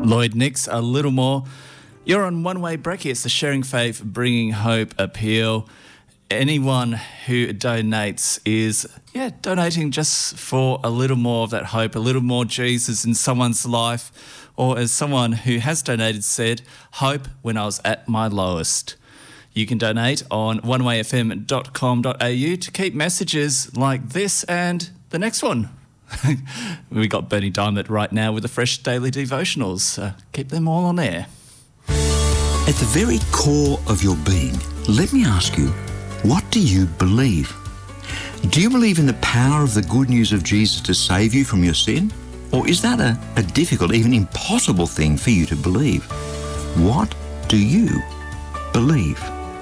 Lloyd Nix, A Little More. You're on One Way Brekkie. It's the Sharing Faith, Bringing Hope appeal. Anyone who donates is, donating just for a little more of that hope, a little more Jesus in someone's life, or as someone who has donated said, hope when I was at my lowest. You can donate on onewayfm.com.au to keep messages like this and the next one. We got Bernie Diamond right now with the fresh daily devotionals. Keep them all on air. At the very core of your being, let me ask you, what do you believe? Do you believe in the power of the good news of Jesus to save you from your sin? Or is that a difficult, even impossible thing for you to believe? What do you believe?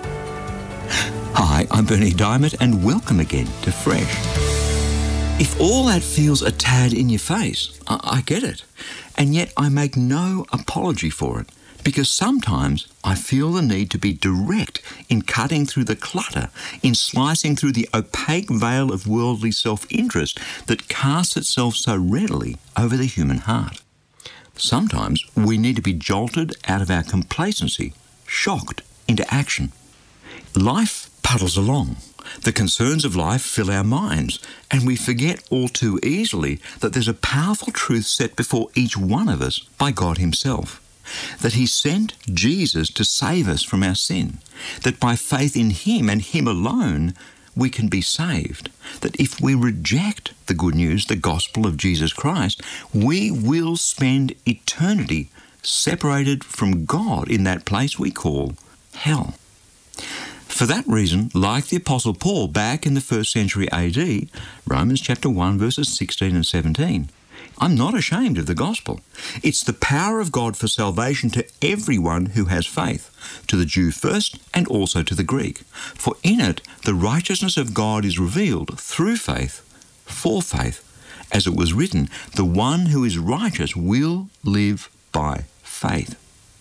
Hi, I'm Bernie Diamond and welcome again to Fresh. If all that feels a tad in your face, I get it. And yet I make no apology for it, because sometimes I feel the need to be direct in cutting through the clutter, in slicing through the opaque veil of worldly self-interest that casts itself so readily over the human heart. Sometimes we need to be jolted out of our complacency, shocked into action. Life puddles along. The concerns of life fill our minds, and we forget all too easily that there's a powerful truth set before each one of us by God Himself. That He sent Jesus to save us from our sin. That by faith in Him and Him alone, we can be saved. That if we reject the good news, the gospel of Jesus Christ, we will spend eternity separated from God in that place we call hell. For that reason, like the Apostle Paul back in the 1st century AD, Romans chapter 1 verses 16 and 17, I'm not ashamed of the gospel. It's the power of God for salvation to everyone who has faith, to the Jew first and also to the Greek. For in it, the righteousness of God is revealed through faith, for faith. As it was written, the one who is righteous will live by faith.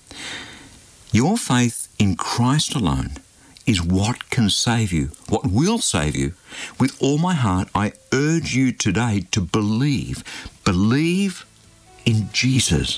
Your faith in Christ alone is what can save you, what will save you. With all my heart, I urge you today to believe. Believe in Jesus.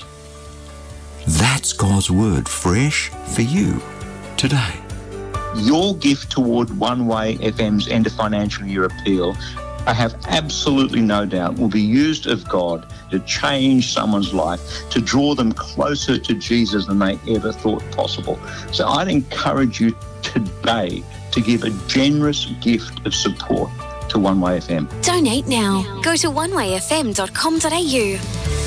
That's God's word, fresh for you today. Your gift toward One Way FM's end of financial year appeal, I have absolutely no doubt, will be used of God to change someone's life, to draw them closer to Jesus than they ever thought possible. So I'd encourage you today to give a generous gift of support to One Way FM. Donate now. Go to onewayfm.com.au.